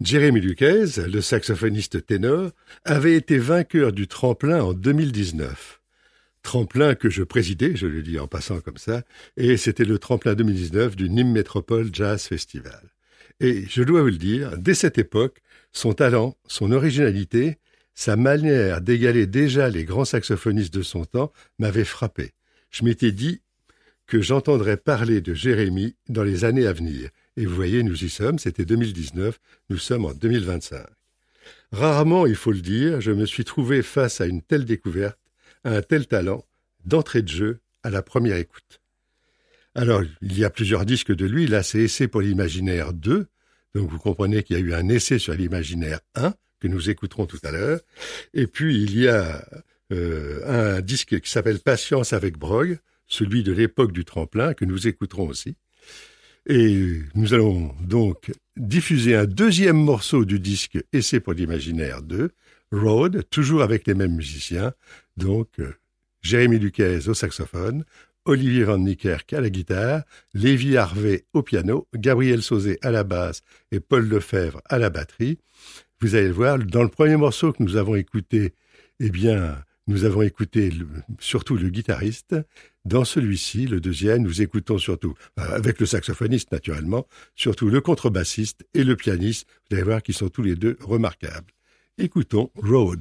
Jeremy Lucas, le saxophoniste ténor, avait été vainqueur du tremplin en 2019. Tremplin que je présidais, je le dis en passant comme ça, et c'était le tremplin 2019 du Nîmes Métropole Jazz Festival. Et je dois vous le dire, dès cette époque, son talent, son originalité, sa manière d'égaler déjà les grands saxophonistes de son temps m'avait frappé. Je m'étais dit que j'entendrais parler de Jérémy dans les années à venir. Et vous voyez, nous y sommes, c'était 2019, nous sommes en 2025. Rarement, il faut le dire, je me suis trouvé face à une telle découverte, à un tel talent, d'entrée de jeu à la première écoute. Alors, il y a plusieurs disques de lui, là c'est Essai pour l'imaginaire 2, donc vous comprenez qu'il y a eu un essai sur l'imaginaire 1, que nous écouterons tout à l'heure, et puis il y a un disque qui s'appelle Patience avec Brogg, celui de l'époque du tremplin, que nous écouterons aussi. Et nous allons donc diffuser un deuxième morceau du disque Essai pour l'imaginaire 2, Road, toujours avec les mêmes musiciens, donc Jérémy Lucas au saxophone, Olivier Van Niekerk à la guitare, Lévi Harvey au piano, Gabriel Sauzet à la basse et Paul Lefebvre à la batterie. Vous allez le voir, dans le premier morceau que nous avons écouté, nous avons écouté surtout le guitariste. Dans celui-ci, le deuxième, nous écoutons surtout, avec le saxophoniste naturellement, surtout le contrebassiste et le pianiste. Vous allez voir qu'ils sont tous les deux remarquables. Écoutons Road.